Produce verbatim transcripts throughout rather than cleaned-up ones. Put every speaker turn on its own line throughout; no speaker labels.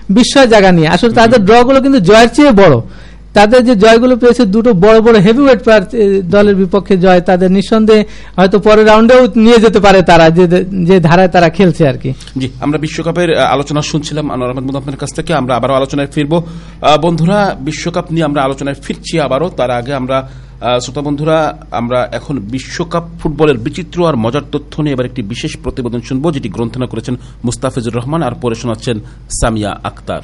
বিস্ময় জায়গা নিয়ে। আসলে তাদের ড্রগুলো কিন্তু জয়ের চেয়ে বড়। তাদের যে জয়গুলো পেয়েছে দুটো বড় বড় হেভিওয়েট দলের বিপক্ষে জয়, তাদের নিঃসন্দেহে হয়তো পরের রাউন্ডেও নিয়ে যেতে পারে তারা, যে যে ধারায় তারা খেলছে আর কি।
জি, আমরা বিশ্বকাপের আলোচনা শুনছিলাম আনোয়ার আহমেদ আপনার কাছ থেকে। আমরা আবারও আলোচনায় ফিরবো বন্ধুরা, বিশ্বকাপ নিয়ে আমরা আলোচনায় ফিরছি আবারও। তার আগে আমরা শ্রোতা বন্ধুরা, আমরা এখন বিশ্বকাপ ফুটবলের বিচিত্র আর মজার তথ্য নিয়ে এবার একটি বিশেষ প্রতিবেদন শুনবো, যেটি গ্রন্থনা করেছেন মুস্তাফিজুর রহমান আর পড়ে শোনাচ্ছেন সামিয়া আক্তার।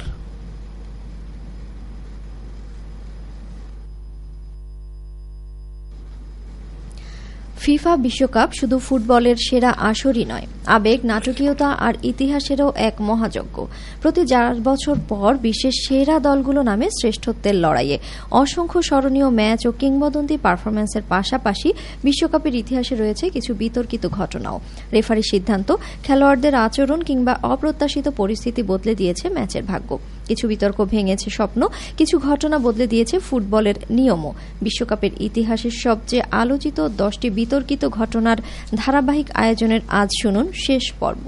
ফিফা বিশ্বকাপ শুধু ফুটবলের সেরা আসরই নয়, আবেগ, নাটকীয়তা আর ইতিহাসেরও এক মহাযজ্ঞ। প্রতি চার বছর পর বিশ্বের সেরা দলগুলো নামে শ্রেষ্ঠত্বের লড়াইয়ে অসংখ্য স্মরণীয় ম্যাচ ও কিংবদন্তি পারফরম্যান্সের পাশাপাশি বিশ্বকাপের ইতিহাসে রয়েছে কিছু বিতর্কিত ঘটনাও। রেফারির সিদ্ধান্ত, খেলোয়াড়দের আচরণ কিংবা অপ্রত্যাশিত পরিস্থিতি বদলে দিয়েছে ম্যাচের ভাগ্য। কিছু বিতর্ক ভেঙেছে স্বপ্ন, কিছু ঘটনা বদলে দিয়েছে ফুটবলের নিয়মও। বিশ্বকাপের ইতিহাসের সবচেয়ে আলোচিত দশটি বিতর্কিত ঘটনার ধারাবাহিক আয়োজনের আজ শুনুন শেষ পর্ব।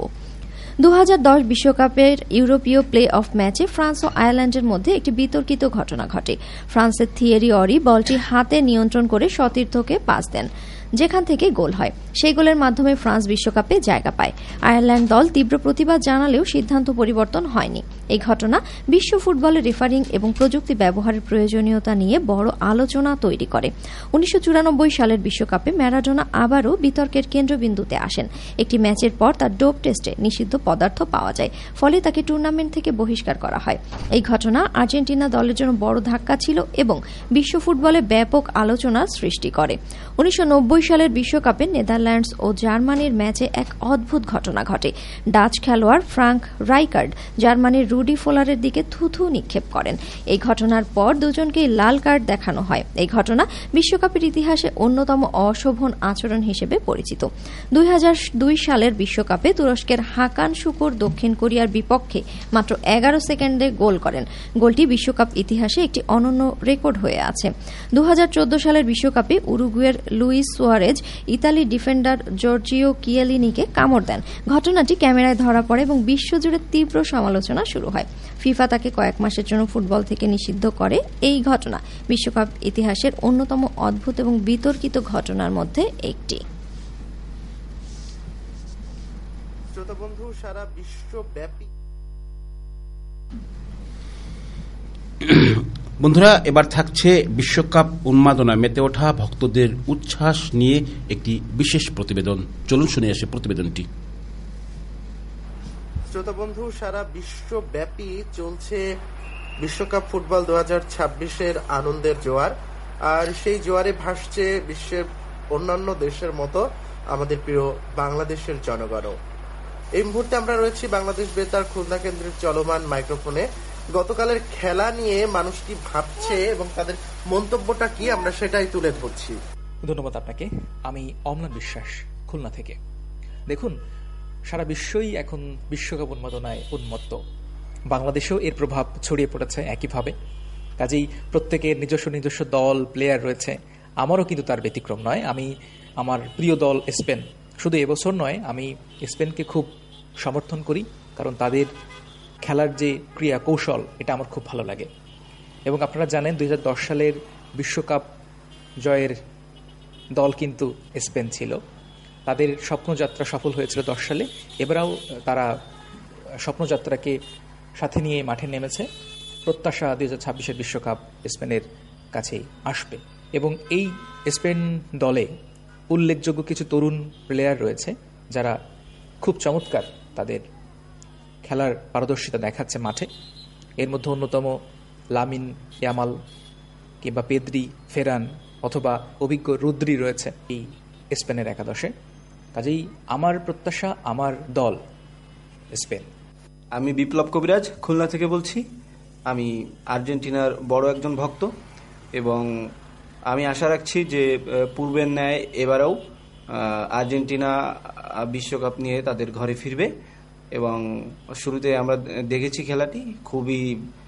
দু হাজার দশ বিশ্বকাপের ইউরোপীয় প্লে অফ ম্যাচে ফ্রান্স ও আয়ারল্যান্ডের মধ্যে একটি বিতর্কিত ঘটনা ঘটে। ফ্রান্সের থিয়েরি অরি বলটি হাতে নিয়ন্ত্রণ করে সতীর্থকে পাস দেন, যেখান থেকে গোল হয়। সেই গোলের মাধ্যমে ফ্রান্স বিশ্বকাপে জায়গা পায়। আয়ারল্যান্ড দল তীব্র প্রতিবাদ জানালেও সিদ্ধান্ত পরিবর্তন হয়নি। এই ঘটনা বিশ্ব ফুটবলের রেফারিং এবং প্রযুক্তি ব্যবহারের প্রয়োজনীয়তা নিয়ে বড় আলোচনা তৈরি করে। উনিশশো চুরানব্বই সালের বিশ্বকাপে ম্যারাডোনা আবারও বিতর্কের কেন্দ্রবিন্দুতে আসেন। একটি ম্যাচের পর তার ডোপ টেস্টে নিষিদ্ধ পদার্থ পাওয়া যায়, ফলে তাকে টুর্নামেন্ট থেকে বহিষ্কার করা হয়। এই ঘটনা আর্জেন্টিনা দলের জন্য বড় ধাক্কা ছিল এবং বিশ্ব ফুটবলে ব্যাপক আলোচনার সৃষ্টি করে। উনিশশো নব্বই সালের বিশ্বকাপে নেদারল্যান্ডস ও জার্মানির ম্যাচে এক অদ্ভুত ঘটনা ঘটে। ডাচ খেলোয়াড় ফ্রাঙ্ক রাইকার্ড জার্মানির রুডি ফোলারের দিকে থুথু নিক্ষেপ করেন। এই ঘটনার পর দুজনকেই লাল কার্ড দেখানো হয়। এই ঘটনা বিশ্বকাপের ইতিহাসে অন্যতম অশোভন আচরণ হিসেবে পরিচিত। দুই হাজার দুই সালের বিশ্বকাপে তুরস্কের হাকান শুকুর দক্ষিণ কোরিয়ার বিপক্ষে মাত্র এগারো সেকেন্ডে গোল করেন। গোলটি বিশ্বকাপ ইতিহাসে একটি অনন্য রেকর্ড হয়ে আছে। দু হাজার চোদ্দ সালের বিশ্বকাপে উরুগুয়ের Luis Suarez Italy defender Giorgio কিয়েলিনিকে কামড় দেন। ঘটনাটি ক্যামেরায় ধরা পড়ে এবং বিশ্বজুড়ে তীব্র সমালোচনা শুরু হয়। ফিফা তাকে কয়েক মাসের জন্য ফুটবল থেকে নিষিদ্ধ করে। এই ঘটনা বিশ্বকাপ ইতিহাসের অন্যতম অদ্ভুত এবং বিতর্কিত ঘটনার মধ্যে একটি।
শ্রোতাবন্ধু, সারা বিশ্বব্যাপী
বন্ধুরা, এবার থাকছে বিশ্বকাপ উন্মাদনায় মেতে ওঠা ভক্তদের উচ্ছ্বাস নিয়ে একটি বিশেষ প্রতিবেদন। চলুন শুনে আসে প্রতিবেদনটি।
শ্রোতাবন্ধু, সারা বিশ্বব্যাপী চলছে বিশ্বকাপ ফুটবল দু হাজার ছাব্বিশের আনন্দের জোয়ার। আর সেই জোয়ারে ভাসছে বিশ্বের অন্যান্য দেশের মতো আমাদের প্রিয় বাংলাদেশের জনগণও। এই মুহূর্তে আমরা রয়েছি বাংলাদেশ বেতার খুলনা কেন্দ্রের চলমান মাইক্রোফোনে। গতকালের খেলা নিয়ে মানুষ কি ভাবছে এবং তাদের মন্তব্যটা কি, আমরা সেটাই তুলে ধরছি।
ধন্যবাদ আপনাকে। আমি অম্লান বিশ্বাস, খুলনা থেকে। দেখুন, সারা বিশ্বই এখন বিশ্বকাপ উন্মাদনায় উন্মত্ত। বাংলাদেশেও এর প্রভাব ছড়িয়ে পড়েছে একইভাবে। কাজেই প্রত্যেকের নিজস্ব নিজস্ব দল, প্লেয়ার রয়েছে। আমারও কিন্তু তার ব্যতিক্রম নয়। আমি আমার প্রিয় দল স্পেন, শুধু এবছর নয়, আমি স্পেনকে খুব সমর্থন করি, কারণ তাদের খেলার যে ক্রিয়া কৌশল, এটা আমার খুব ভালো লাগে। এবং আপনারা জানেন দুই হাজার দশ সালের বিশ্বকাপ জয়ের দল কিন্তু স্পেন ছিল। তাদের স্বপ্নযাত্রা সফল হয়েছিল দশ সালে। এবারেও তারা স্বপ্নযাত্রাকে সাথে নিয়ে মাঠে নেমেছে। প্রত্যাশা দুই হাজার ছাব্বিশের বিশ্বকাপ স্পেনের কাছেই আসবে। এবং এই স্পেন দলে উল্লেখযোগ্য কিছু তরুণ প্লেয়ার রয়েছে যারা খুব চমৎকার তাদের খেলার পারদর্শিতা দেখাচ্ছে মাঠে। এর মধ্যে অন্যতম লামিন ইয়ামাল কিংবা পেদ্রি, ফেরান অথবা অভিজ্ঞ রুদ্রি রয়েছে এই স্পেনের একাদশে। কাজেই আমার প্রত্যাশা, আমার দল স্পেন।
আমি বিপ্লব কবিরাজ, খুলনা থেকে বলছি। আমি আর্জেন্টিনার বড় একজন ভক্ত এবং আমি আশা রাখছি যে পূর্বের ন্যায় এবারেও আর্জেন্টিনা বিশ্বকাপ নিয়ে তাদের ঘরে ফিরবে। এবং শুরুতে আমরা দেখেছি খেলাটি খুবই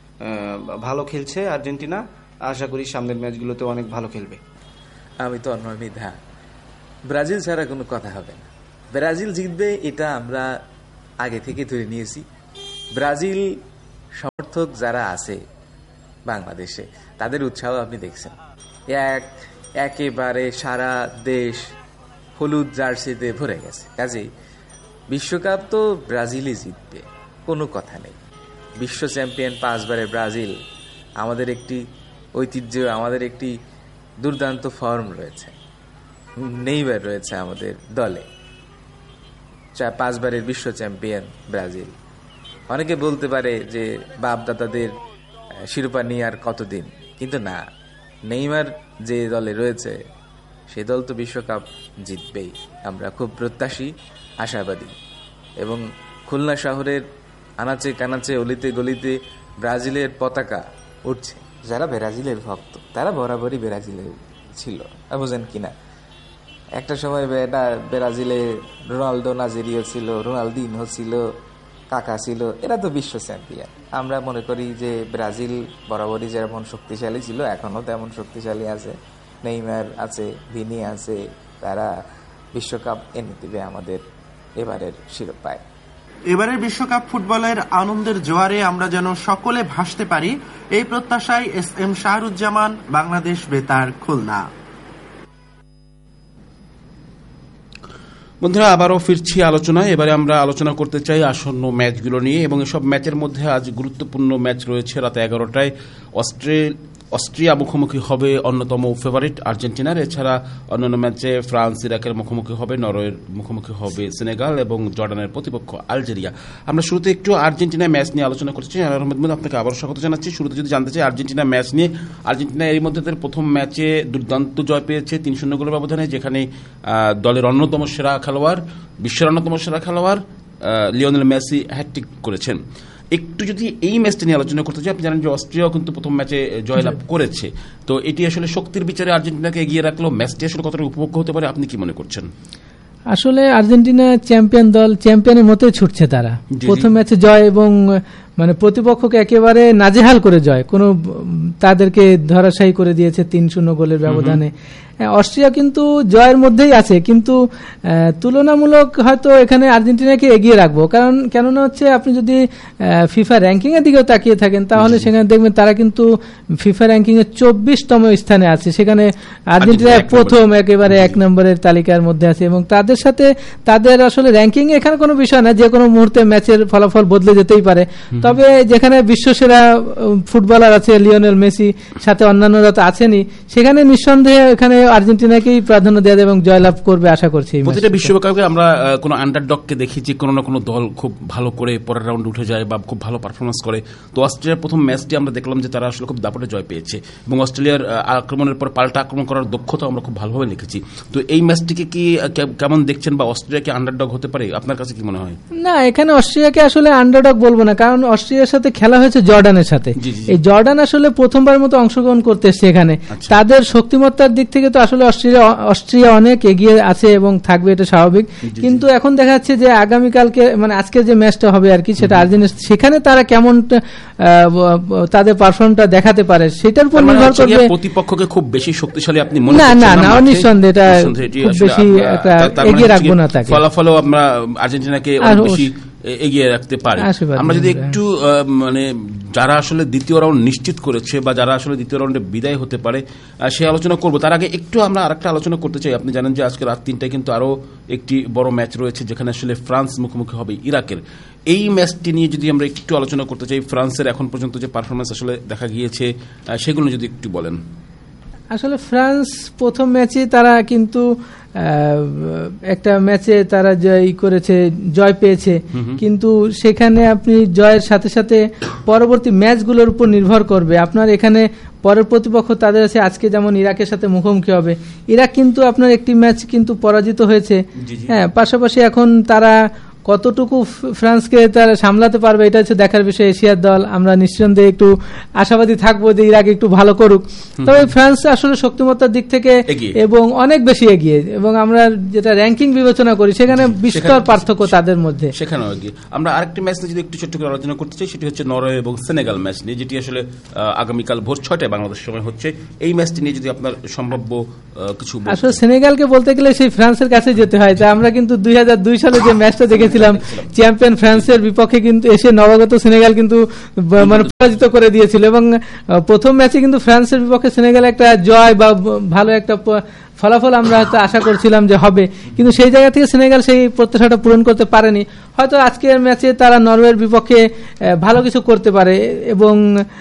ভালো খেলছে আর্জেন্টিনা। আশা করি সামনের ম্যাচগুলোতে অনেক ভালো খেলবে।
আমি তো অন্য মিধা, ব্রাজিল ছাড়া কোনো কথা হবে না। ব্রাজিল জিতবে, এটা আমরা আগে থেকে ধরে নিয়েছি। ব্রাজিল সমর্থক যারা আছে বাংলাদেশে তাদের উৎসাহ আপনি দেখছেন, এক একেবারে সারা দেশ হলুদ জার্সিতে ভরে গেছে। কাজেই বিশ্বকাপ তো ব্রাজিলই জিতবে, কোনো কথা নেই। বিশ্ব চ্যাম্পিয়ন পাঁচবারের ব্রাজিল, আমাদের একটি ঐতিহ্য, আমাদের একটি দুর্দান্ত ফর্ম রয়েছে, নেইমার রয়েছে আমাদের দলে, পাঁচবারের বিশ্ব চ্যাম্পিয়ন ব্রাজিল। অনেকে বলতে পারে যে বাপদাদাদের শিরোপা নিয়ে আর কতদিন, কিন্তু না, নেইমার যে দলে রয়েছে সে দল তো বিশ্বকাপ জিতবেই। আমরা খুব প্রত্যাশী, আশাবাদী। এবং খুলনা শহরের আনাচে কানাচে অলিতে গলিতে ব্রাজিলের পতাকা উঠছে। যারা ব্রাজিলের ভক্ত তারা বরাবরই ব্রাজিলের ছিল, বুঝেন কিনা। একটা সময় এটা ব্রাজিলে রোনালদো নাজেরিও ছিল, রোনালদিনহো ছিল, কাকা ছিল, এরা তো বিশ্ব চ্যাম্পিয়ন। আমরা মনে করি যে ব্রাজিল বরাবরই যেমন শক্তিশালী ছিল এখনো তেমন শক্তিশালী আছে, নেইমার আছে, ভিনি আছে, তারা বিশ্বকাপ এনে দিবে আমাদের এবারের শিরোপায়।
এবারের বিশ্বকাপ ফুটবলের আনন্দের জোয়ারে আমরা যেন সকলে ভাসতে পারি, এই প্রত্যাশায় এস এম শাহরুজ্জামান, বাংলাদেশ বেতার, খুলনা।
বন্ধুরা, আবারও ফিরছি আলোচনায়। এবারে আমরা আলোচনা করতে চাই আসন্ন ম্যাচগুলো নিয়ে, এবং এসব ম্যাচের মধ্যে আজ গুরুত্বপূর্ণ ম্যাচ রয়েছে। রাত এগারোটায় অস্ট্রেলিয়া অস্ট্রিয়া মুখোমুখি হবে অন্যতম ফেভারিট আর্জেন্টিনার। এছাড়া অন্যান্য ম্যাচে ফ্রান্স ইরাকের মুখোমুখি হবে, নরওয়ের মুখোমুখি হবে সেনেগাল, এবং জর্ডানের প্রতিপক্ষ আলজেরিয়া। আমরা শুরুতে একটু আর্জেন্টিনা ম্যাচ নিয়ে আলোচনা করতে চাই। আহমেদ, আপনাকে আবারও স্বাগত জানাচ্ছি। শুরুতে যদি জানতে চাই আর্জেন্টিনা ম্যাচ নিয়ে, আর্জেন্টিনা এর মধ্যে তাদের প্রথম ম্যাচে দুর্দান্ত জয় পেয়েছে তিন শূন্য গোলের ব্যবধানে, যেখানে দলের অন্যতম সেরা খেলোয়াড়, বিশ্বের অন্যতম সেরা খেলোয়াড় লিওনেল মেসি হ্যাটট্রিক করেছেন। একটু যদি এই ম্যাচটা নিয়ে আলোচনা করতে চাই, আপনি জানেন যে অস্ট্রিয়াও কিন্তু প্রথম ম্যাচে জয়লাভ করেছে, তো এটি আসলে শক্তির বিচারে আর্জেন্টিনাকে এগিয়ে রাখলো। ম্যাচটি আসলে কতটা উপভোগ্য হতে পারে, আপনি কি মনে করছেন?
আসলে আর্জেন্টিনা চ্যাম্পিয়ন দল, চ্যাম্পিয়নের মতোই ছুটছে তারা। প্রথম ম্যাচে জয় এবং মানে প্রতিপক্ষকে একেবারে নাজেহাল করে জয়, কোনো তাদেরকে ধরাশায়ী করে দিয়েছে তিন শূন্য গোলের ব্যবধানে। অস্ট্রিয়া কিন্তু জয়ের মধ্যেই আছে, কিন্তু তুলনামূলক হয়তো এখানে আর্জেন্টিনাকে এগিয়ে রাখবো। কারণ কেননা হচ্ছে আপনি যদি ফিফা র্যাঙ্কিং এর দিকেও তাকিয়ে থাকেন তাহলে সেখানে দেখবেন তারা কিন্তু ফিফা র্যাঙ্কিং এর চব্বিশতম স্থানে আছে, সেখানে আর্জেন্টিনা প্রথম একেবারে এক নম্বরের তালিকার মধ্যে আছে। এবং তাদের সাথে তাদের আসলে র্যাঙ্কিং এখানে কোনো বিষয় না, যে কোনো মুহূর্তে ম্যাচের ফলাফল বদলে যেতেই পারে। তবে যেখানে বিশ্বসেরা ফুটবলার আছে লিওনেল মেসি, সাথে অন্যান্যরা তো আছেনই, সেখানে নিঃসন্দেহে এখানে আর্জেন্টিনাকেই প্রাধান্য দেওয়া এবং জয়লাভ করবে আশা করছি।
প্রতিটা বিশ্বকাপে আমরা কোনো আন্ডারডগকে দেখি যে কোনো না কোনো দল খুব ভালো করে পরের রাউন্ডে উঠে যায় বা খুব ভালো পারফরমেন্স করে। তো অস্ট্রেলিয়ার প্রথম ম্যাচটি আমরা দেখলাম যে তারা আসলে খুব দাপটে জয় পেয়েছে, এবং অস্ট্রেলিয়ার আক্রমণের পর পাল্টা আক্রমণ করার দক্ষতা আমরা খুব ভালোভাবে লিখেছি। তো এই ম্যাচটিকে কি কেমন দেখছেন, বা অস্ট্রেলিয়া কি আন্ডারডগ হতে পারে, আপনার কাছে কি মনে হয়?
না, এখানে অস্ট্রেলিয়াকে আসলে আন্ডারডগ বলবো না, কারণ অস্ট্রেলিয়ার সাথে খেলা হয়েছে জর্ডানের সাথে। এই জর্ডান আসলে প্রথমবার মতো অংশগ্রহণ করতে এসছে এখানে। তাদের শক্তিমত্তার দিক থেকে তো আসলে অস্ট্রেলিয়া অস্ট্রিয়া অনেক এগিয়ে আছে এবং থাকবে, এটা স্বাভাবিক। কিন্তু এখন দেখা যাচ্ছে যে আগামীকালকে মানে আজকের যে ম্যাচটা হবে আর কি, সেটা আর্জেন্টিনা, সেখানে তারা কেমন তাদের পারফর্মটা দেখাতে পারে সেটার উপর নির্ভর করবে।
প্রতিপক্ষকে খুব বেশি শক্তিশালী আপনি মনে
না না না নিঃসন্দেহে এটা খুব বেশি এগিয়ে রাখবো না তাকে।
ফলাফলও আমরা আর্জেন্টিনাকে বেশি এগিয়ে রাখতে পারি। আমরা যদি একটু মানে যারা আসলে দ্বিতীয় রাউন্ড নিশ্চিত করেছে বা যারা আসলে দ্বিতীয় রাউন্ডে বিদায় হতে পারে সে আলোচনা করব, তার আগে একটু আমরা আরেকটা আলোচনা করতে চাই। আপনি জানেন যে আজকে রাত তিনটায় কিন্তু আরো একটি বড় ম্যাচ রয়েছে, যেখানে আসলে ফ্রান্স মুখোমুখি হবে ইরাকের। এই ম্যাচটি নিয়ে যদি আমরা একটু আলোচনা করতে চাই, ফ্রান্সের এখন পর্যন্ত যে পারফরমেন্স আসলে দেখা গিয়েছে সেগুলো যদি একটু বলেন।
আসলে ফ্রান্স প্রথম ম্যাচে তারা কিন্তু একটা ম্যাচে তারা জয় করেছে, জয় পেয়েছে, কিন্তু সেখানে আপনি জয়ের সাথে সাথে পরবর্তী ম্যাচগুলোর উপর নির্ভর করবে। আপনার এখানে পরের প্রতিপক্ষ তাদের আছে, আজকে যেমন ইরাকের সাথে মুখোমুখি হবে। ইরাক কিন্তু আপনার একটি ম্যাচ কিন্তু পরাজিত হয়েছে, হ্যাঁ, পাশাপাশি এখন তারা কতটুকু ফ্রান্সকে তারা সামলাতে পারবে এটা হচ্ছে দেখার বিষয়। এশিয়ার দল, আমরা নিঃসন্দেহে একটু আশাবাদী থাকবো যে ইরাক একটু ভালো করুক। তবে ফ্রান্স আসলে শক্তিমত্তার দিক থেকে এবং অনেক বেশি এগিয়ে, এবং আমরা যেটা র্যাঙ্কিং বিবেচনা করি সেখানে বিস্তর পার্থক্য তাদের মধ্যে।
সেখানে আমরা আরেকটি ম্যাচ নিয়ে যদি একটু ছোট্ট করে আলোচনা করতে চাই, সেটি হচ্ছে নরওয়ে এবং সেনেগাল ম্যাচ নিয়ে, যেটি আসলে আগামীকাল ভোর ছয়টায় বাংলাদেশ সময় হচ্ছে। এই ম্যাচটি নিয়ে যদি আপনার সম্ভাব্য কিছু।
আসলে সেনেগালকে বলতে গেলে সেই ফ্রান্সের কাছে যেতে হয়। তা আমরা কিন্তু দুই হাজার দুই সালে যে ম্যাচটা দেখেছি দেখেছিলাম চ্যাম্পিয়ন ফ্রান্সের বিপক্ষে কিন্তু এসে নবাগত সেনেগাল কিন্তু মানে পরাজিত করে দিয়েছিল, এবং প্রথম ম্যাচে কিন্তু ফ্রান্সের বিপক্ষে সেনেগাল একটা জয় বা ভালো একটা ফলাফল আমরা হয়তো আশা করছিলাম যে হবে, কিন্তু সেই জায়গা থেকে সেনেগাল সেই প্রত্যাশাটা পূরণ করতে পারেনি। হয়তো আজকের ম্যাচে তারা নরওয়ের বিপক্ষে ভালো কিছু করতে পারে এবং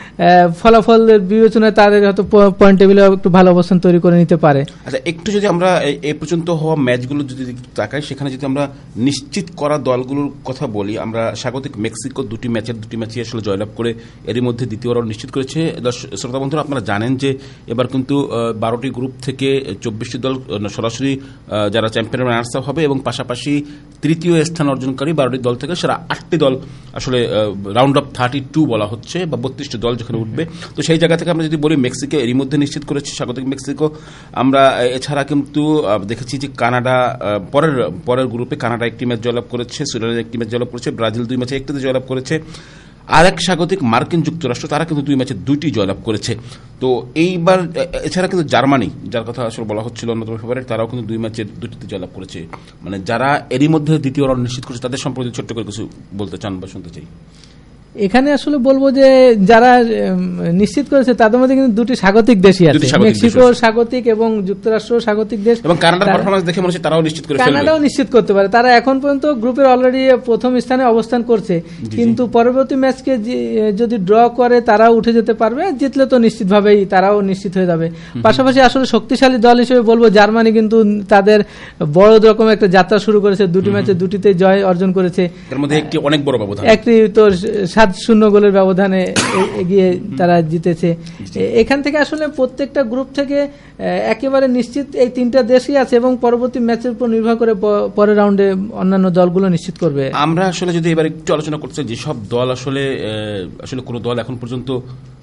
ফলাফল বিবেচনায় তাদের হয়তো পয়েন্ট টেবিলে একটু ভালো অবস্থান তৈরি করে নিতে পারে।
আচ্ছা, একটু যদি আমরা এই পর্যন্ত হওয়া ম্যাচগুলো যদি তাকাই, সেখানে যদি আমরা নিশ্চিত করা দলগুলোর কথা বলি, আমরা স্বাগতিক মেক্সিকো দুটি ম্যাচের দুটি ম্যাচে আসলে জয়লাভ করে এরই মধ্যে দ্বিতীয় রাউন্ড নিশ্চিত করেছে। শ্রোতা বন্ধুরা, আপনারা জানেন যে এবার কিন্তু বারোটি গ্রুপ থেকে চব্বিশটি দল সরাসরি যারা চ্যাম্পিয়ন রানার্স আপ হবে এবং পাশাপাশি তৃতীয় স্থান অর্জনকারী বারোটি দল থেকে সেরা আটটি দল আসলে রাউন্ড অফ থার্টি টু বলা হচ্ছে, বা বত্রিশটি দল যেখানে উঠবে। তো সেই জায়গা থেকে আমরা যদি বলি মেক্সিকো এরই মধ্যে নিশ্চিত করেছে স্বাগতিক মেক্সিকো। আমরা এছাড়া কিন্তু দেখেছি যে কানাডা পরের পরের গ্রুপে কানাডা একটি ম্যাচ জয়লাভ করেছে, সুইজারল্যান্ড একটি ম্যাচ জয়লাভ করেছে, ব্রাজিল দুই ম্যাচে একটিতে জয়লাভ করেছে, আর এক স্বাগতিক মার্কিন যুক্তরাষ্ট্র তারা কিন্তু দুই ম্যাচে দুইটি জয়লাভ করেছে। তো এইবার এছাড়া কিন্তু জার্মানি, যার কথা আসলে বলা হচ্ছিল অন্যতম ফেভারিট, তারাও কিন্তু দুই ম্যাচের দুটিতে জয়লাভ করেছে। মানে যারা এরই মধ্যে দ্বিতীয় রাউন্ড নিশ্চিত করেছে তাদের সম্পর্কে ছোট্ট করে কিছু বলতে চান বা শুনতে চাই।
এখানে আসলে বলবো যে যারা নিশ্চিত করেছে তাদের মধ্যে কিন্তু দুটি স্বাগতিক দেশই আছে, মেক্সিকো স্বাগতিক এবং যুক্তরাষ্ট্র স্বাগতিক দেশ, এবং কানাডার পারফরম্যান্স দেখে মনে হচ্ছে তারাও নিশ্চিত করে কানাডাও নিশ্চিত করতে পারে। তারা এখন পর্যন্ত গ্রুপের অলরেডি প্রথম স্থানে অবস্থান করছে, কিন্তু পরবর্তী ম্যাচকে যদি ড্র করে তারাও উঠে যেতে পারবে, জিতলে তো নিশ্চিতভাবেই তারাও নিশ্চিত হয়ে যাবে। পাশাপাশি আসলে শক্তিশালী দল হিসেবে বলবো জার্মানি কিন্তু তাদের বড় রকম একটা যাত্রা শুরু করেছে, দুটি ম্যাচে দুটিতে জয় অর্জন করেছে, এর মধ্যে একটি অনেক বড় ব্যবধান, একটি তো সাত শূন্য গোলের ব্যবধানে এগিয়ে তারা জিতেছে। এখান থেকে আসলে প্রত্যেকটা গ্রুপ থেকে একেবারে নিশ্চিত এই তিনটা দেশই আছে এবং পরবর্তী ম্যাচের উপর নির্ভর করে পরের রাউন্ডে অন্যান্য দলগুলো নিশ্চিত করবে।
আমরা আসলে যদি এবার একটু আলোচনা করতে চাই, যেসব দল আসলে আসলে কোনো দল এখন পর্যন্ত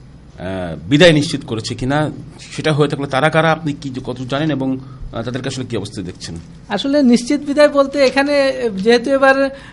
বিদায় নিশ্চিত করেছে কিনা, সেটা হয়ে থাকলে তারা কারা, আপনি কি কত জানেন এবং তাদেরকে আসলে কি অবস্থা দেখছেন?
আসলে নিশ্চিত বিদায় বলতে এখানে যেহেতু এবার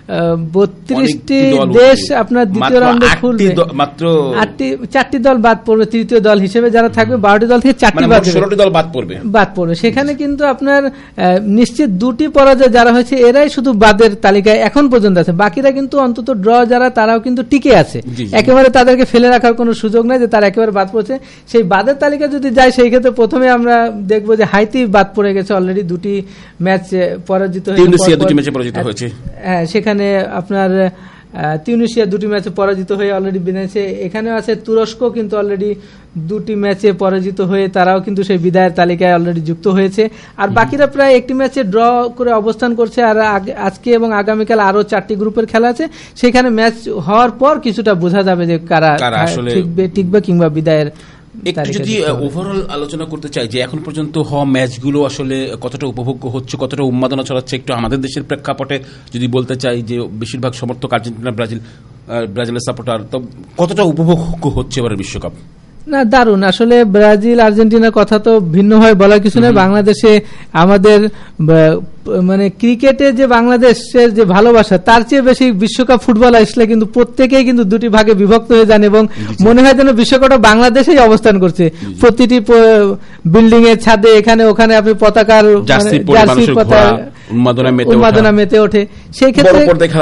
বত্রিশটি দেশ আপনার দ্বিতীয় রাউন্ডে খুলবে, মাত্র আটটি চারটি দল বাদ পড়বে তৃতীয় দল হিসেবে, যারা থাকবে বারোটি দল থেকে চারটি বাদ ষোলোটি দল বাদ পড়বে বাদ পড়বে সেখানে কিন্তু আপনার নিশ্চিত দুটি পরাজয় যারা হয়েছে এরাই শুধু বাদের তালিকায় এখন পর্যন্ত আছে, বাকিরা কিন্তু অন্তত ড্র যারা তারাও কিন্তু টিকে আছে, একেবারে তাদেরকে ফেলে রাখার কোনো সুযোগ নাই যে তারা একেবারে বাদ পড়ছে। সেই বাদের তালিকা যদি যায় সেই ক্ষেত্রে প্রথমে আমরা দেখবো যে হাইতি বাদ পড়ে গেছে, অলরেডি দুটি ম্যাচ পরাজিত হয়েছে, হ্যাঁ সেখানে আপনার তিউনিসিয়া দুটি ম্যাচে পরাজিত হয়ে অলরেডি বিদায়ছে। এখানেও আছে তুরস্ক কিন্তু অলরেডি দুটি ম্যাচে পরাজিত হয়ে তারাও কিন্তু সেই বিদায়ের তালিকায় অলরেডি যুক্ত হয়েছে, আর বাকিরা প্রায় একটি ম্যাচে ড্র করে অবস্থান করছে। আর আজকে এবং আগামীকাল আরো চারটি গ্রুপের খেলা আছে, সেখানে ম্যাচ হওয়ার পর কিছুটা বোঝা যাবে যে কারা টিকবে টিকবে কিংবা বিদায়ের।
একটু যদি ওভারঅল আলোচনা করতে চাই যে এখন পর্যন্ত হওয়া ম্যাচগুলো আসলে কতটা উপভোগ্য হচ্ছে, কতটা উন্মাদনা ছড়াচ্ছে, একটু আমাদের দেশের প্রেক্ষাপটে যদি বলতে চাই যে বেশিরভাগ সমর্থক আর্জেন্টিনা ব্রাজিল ব্রাজিলের সাপোর্টার, তো কতটা উপভোগ্য হচ্ছে এবারের বিশ্বকাপ?
না দারুণ, আসলে ব্রাজিল আর্জেন্টিনার কথা তো ভিন্নভাবে বলার কিছু নেই। বাংলাদেশে আমাদের মানে ক্রিকেটে যে বাংলাদেশের যে ভালোবাসা তার চেয়ে বেশি বিশ্বকাপ ফুটবল আসলে কিন্তু প্রত্যেকেই কিন্তু দুটি ভাগে বিভক্ত হয়ে যান এবং মনে হয় যেন বিশ্বকাপটা বাংলাদেশেই অবস্থান করছে। প্রতিটি বিল্ডিং এর ছাদে এখানে ওখানে আপনি পতাকার জার্সি পতাকা উন্মাদনা মেতে ওঠে। সেই ক্ষেত্রে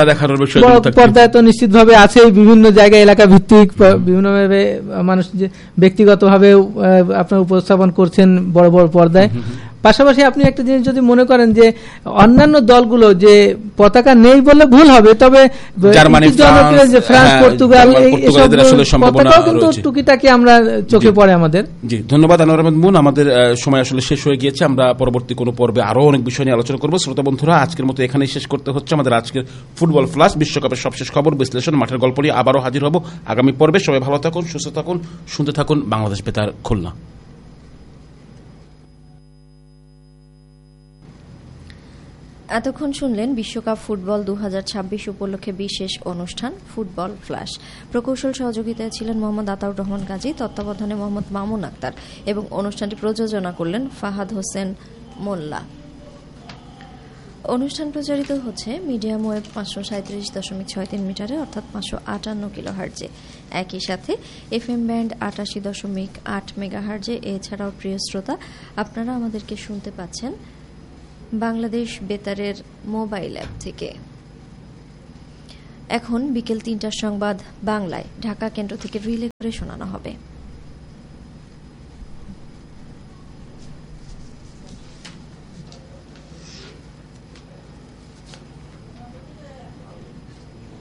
পর্দায় তো নিশ্চিতভাবে আছেই, বিভিন্ন জায়গায় এলাকা ভিত্তিক বিভিন্নভাবে মানুষ যে ব্যক্তিগতভাবে আপনার উপস্থাপন করছেন বড় বড় পর্দায়। পাশাপাশি আপনি একটা জিনিস যদি মনে করেন যে অন্যান্য দলগুলো যে পতাকা নেই বললে ভুল হবে, তবে ফ্রান্স পর্তুগাল পতাকাও কিন্তু টুকিটাকি আমরা চোখে পড়ে আমাদের।
জি ধন্যবাদ আনোয়ার আহমেদ মুন। আমাদের সময় আসলে শেষ হয়ে গিয়েছে, আমরা পরবর্তী কোনো পর্বে আরো অনেক বিষয় নিয়ে আলোচনা করবো। শ্রোতা বন্ধুরা, আজকের মতো এখানেই শেষ করতে হচ্ছে আমাদের আজকের ফুটবল ফ্লাশ বিশ্বকাপের সবশেষ খবর বিশ্লেষণ মাঠের গল্প নিয়ে আবারও হাজির হব আগামী পর্বে। সবাই ভালো থাকুন, সুস্থ থাকুন, শুনতে থাকুন বাংলাদেশ বেতার খুলনা।
এতক্ষণ শুনলেন বিশ্বকাপ ফুটবল দু হাজার ছাব্বিশ উপলক্ষে বিশেষ অনুষ্ঠান ফুটবল ফ্ল্যাশ। প্রকৌশল সহযোগিতায় ছিলেন মোহাম্মদ আতাউর রহমান গাজী, তত্ত্বাবধানে মোহাম্মদ মামুন আক্তার এবং অনুষ্ঠানটি প্রযোজনা করলেন ফাহাদ হোসেন মোল্লা। অনুষ্ঠান প্রচারিত হচ্ছে মিডিয়াম ওয়েভ পাঁচশো সাঁত্রিশ দশমিক ছয় তিন মিটারে অর্থাৎ পাঁচশো আটান্ন কিলো হার্জে, একই সাথে এফ এম ব্যান্ড আটাশি দশমিক আট মেগা হার্জে। এছাড়াও প্রিয় শ্রোতা, আপনারা আমাদেরকে শুনতে পাচ্ছেন বাংলাদেশ বেতারের মোবাইল অ্যাপ থেকে। এখন বিকেল তিনটার সংবাদ বাংলায় ঢাকা কেন্দ্র থেকে রিলে করে শোনানো হবে।